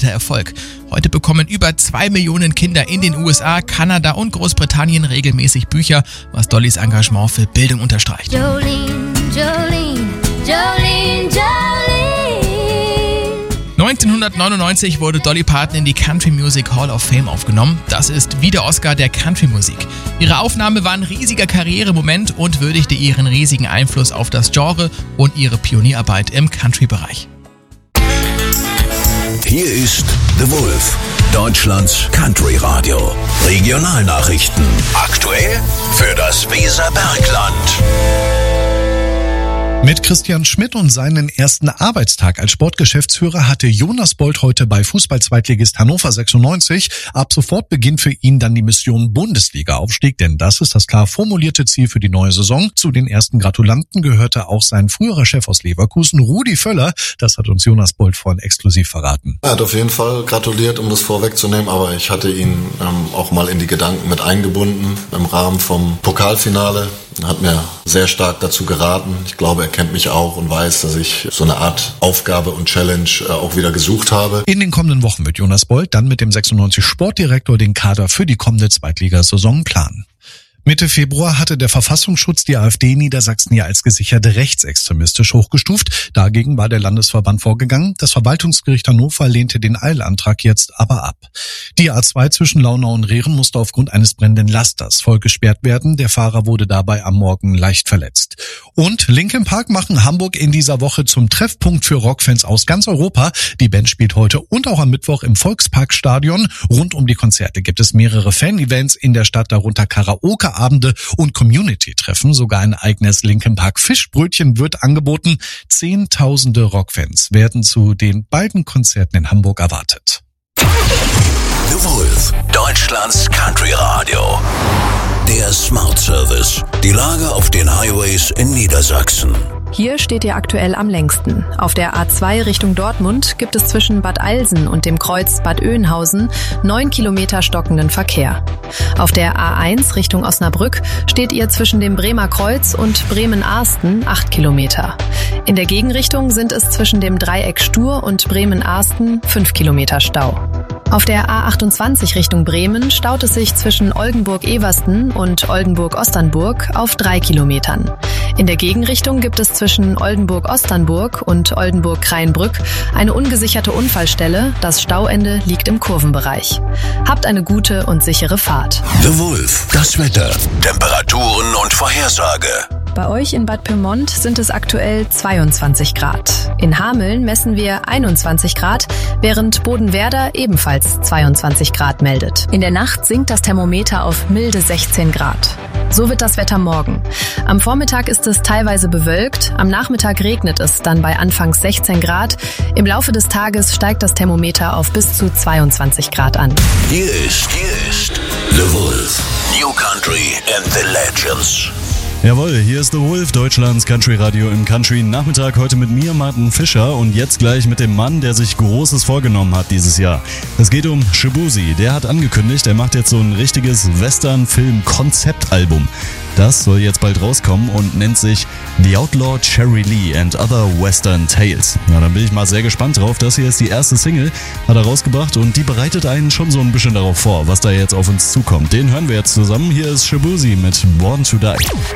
großer Erfolg. Heute bekommen über 2 Millionen Kinder in den USA, Kanada und Großbritannien regelmäßig Bücher, was Dollys Engagement für Bildung unterstreicht. Jolene, Jolene, Jolene, Jolene. 1999 wurde Dolly Parton in die Country Music Hall of Fame aufgenommen. Das ist wie der Oscar der Country-Musik. Ihre Aufnahme war ein riesiger Karrieremoment und würdigte ihren riesigen Einfluss auf das Genre und ihre Pionierarbeit im Country-Bereich. Hier ist The Wolf, Deutschlands Country-Radio. Regionalnachrichten. Aktuell für das Weserbergland. Mit Christian Schmidt und seinen ersten Arbeitstag als Sportgeschäftsführer hatte Jonas Bold heute bei Fußball-Zweitligist Hannover 96 ab sofort beginnt für ihn dann die Mission Bundesliga-Aufstieg, denn das ist das klar formulierte Ziel für die neue Saison. Zu den ersten Gratulanten gehörte auch sein früherer Chef aus Leverkusen, Rudi Völler. Das hat uns Jonas Bold vorhin exklusiv verraten. Er hat auf jeden Fall gratuliert, um das vorwegzunehmen, aber ich hatte ihn auch mal in die Gedanken mit eingebunden im Rahmen vom Pokalfinale. Er hat mir sehr stark dazu geraten. Ich glaube, er kennt mich auch und weiß, dass ich so eine Art Aufgabe und Challenge auch wieder gesucht habe. In den kommenden Wochen wird Jonas Bold dann mit dem 96 Sportdirektor den Kader für die kommende Zweitligasaison planen. Mitte Februar hatte der Verfassungsschutz die AfD Niedersachsen ja als gesichert rechtsextremistisch hochgestuft. Dagegen war der Landesverband vorgegangen. Das Verwaltungsgericht Hannover lehnte den Eilantrag jetzt aber ab. Die A2 zwischen Launau und Rehren musste aufgrund eines brennenden Lasters voll gesperrt werden. Der Fahrer wurde dabei am Morgen leicht verletzt. Und Linkin Park machen Hamburg in dieser Woche zum Treffpunkt für Rockfans aus ganz Europa. Die Band spielt heute und auch am Mittwoch im Volksparkstadion. Rund um die Konzerte gibt es mehrere Fan-Events in der Stadt, darunter Karaoke Abende und Community-Treffen. Sogar ein eigenes Linkin Park Fischbrötchen wird angeboten. Zehntausende Rockfans werden zu den beiden Konzerten in Hamburg erwartet. The Wolf, Deutschlands Country Radio. Der Smart Service. Die Lage auf den Highways in Niedersachsen. Hier steht ihr aktuell am längsten. Auf der A2 Richtung Dortmund gibt es zwischen Bad Eilsen und dem Kreuz Bad Oeynhausen 9 Kilometer stockenden Verkehr. Auf der A1 Richtung Osnabrück steht ihr zwischen dem Bremer Kreuz und Bremen-Arsten 8 Kilometer. In der Gegenrichtung sind es zwischen dem Dreieck Stur und Bremen-Arsten 5 Kilometer Stau. Auf der A28 Richtung Bremen staut es sich zwischen Oldenburg-Eversten und Oldenburg-Osternburg auf 3 Kilometern. In der Gegenrichtung gibt es zwischen Oldenburg-Osternburg und Oldenburg-Kreinbrück eine ungesicherte Unfallstelle. Das Stauende liegt im Kurvenbereich. Habt eine gute und sichere Fahrt. The Wolf, das Wetter, Temperaturen und Vorhersage. Bei euch in Bad Pyrmont sind es aktuell 22 Grad. In Hameln messen wir 21 Grad, während Bodenwerder ebenfalls 22 Grad meldet. In der Nacht sinkt das Thermometer auf milde 16 Grad. So wird das Wetter morgen. Am Vormittag ist es teilweise bewölkt, am Nachmittag regnet es dann bei anfangs 16 Grad. Im Laufe des Tages steigt das Thermometer auf bis zu 22 Grad an. Hier ist The Wolf, New Country and the Legends. Jawohl, hier ist The Wolf, Deutschlands Country Radio im Country Nachmittag. Heute mit mir, Martin Fischer, und jetzt gleich mit dem Mann, der sich Großes vorgenommen hat dieses Jahr. Es geht um Shaboozey. Der hat angekündigt, er macht jetzt so ein richtiges Western-Film-Konzeptalbum. Das soll jetzt bald rauskommen und nennt sich The Outlaw Cherry Lee and Other Western Tales. Na, dann bin ich mal sehr gespannt drauf. Das hier ist die erste Single, hat er rausgebracht, und die bereitet einen schon so ein bisschen darauf vor, was da jetzt auf uns zukommt. Den hören wir jetzt zusammen. Hier ist Shaboozey mit Born to Die.